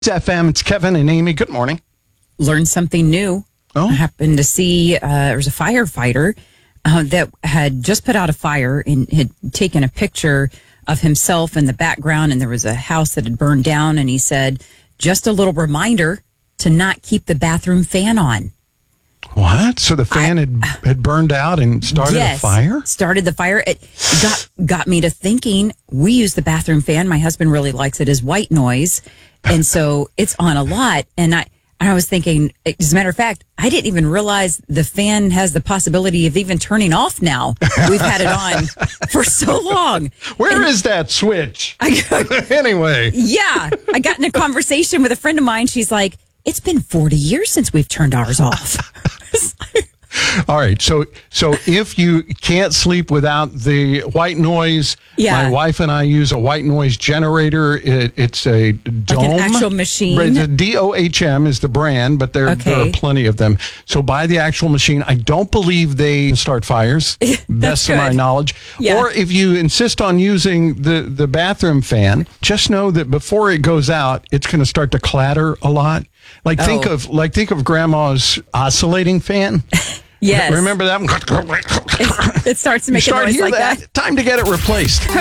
FM, it's Kevin and Amy. Good morning. Learned something new. Oh. I happened to see there was a firefighter that had just put out a fire and had taken a picture of himself in the background, and there was a house that had burned down, and he said, just a little reminder to not keep the bathroom fan on. What? So the fan had burned out and started a fire? Started the fire. It got me to thinking, we use the bathroom fan. My husband really likes it as white noise. And so it's on a lot. And I was thinking, as a matter of fact, I didn't even realize the fan has the possibility of even turning off now. We've had it on for so long. Where is that switch? Anyway. Yeah. I got in a conversation with a friend of mine. She's like, it's been 40 years since we've turned ours off. All right. So if you can't sleep without the white noise, my wife and I use a white noise generator. It's a Dome. Like an actual machine? The DOHM is the brand, but there are plenty of them. So buy the actual machine. I don't believe they start fires, best of my knowledge. Yeah. Or if you insist on using the bathroom fan, just know that before it goes out, it's going to start to clatter a lot. Think of Grandma's oscillating fan. Yes. Remember that one? It starts to make a noise like that. Time to get it replaced.